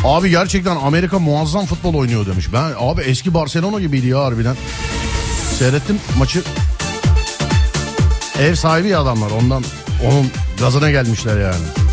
Abi gerçekten Amerika muazzam futbol oynuyor demiş. Ben abi eski Barcelona gibiydi ya harbiden. Seyrettim maçı. Ev sahibi ya adamlar, ondan onun gazına gelmişler yani.